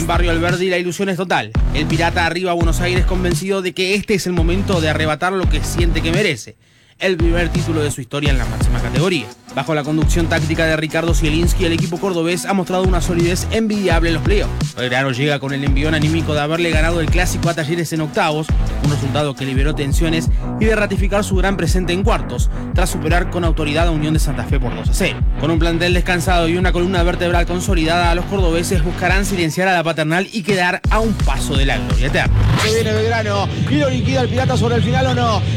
En Barrio Alberdi la ilusión es total. El Pirata arriba a Buenos Aires convencido de que este es el momento de arrebatar lo que siente que merece. El primer título de su historia en la máxima categoría. Bajo la conducción táctica de Ricardo Zielinski, el equipo cordobés ha mostrado una solidez envidiable en los playoffs. Belgrano llega con el envión anímico de haberle ganado el clásico a Talleres en octavos, un resultado que liberó tensiones, y de ratificar su gran presente en cuartos, tras superar con autoridad a Unión de Santa Fe por 2-0. Con un plantel descansado y una columna vertebral consolidada, los cordobeses buscarán silenciar a la paternal y quedar a un paso de la gloria eterna. Se viene Belgrano y lo liquida el Pirata sobre el final, ¿o no?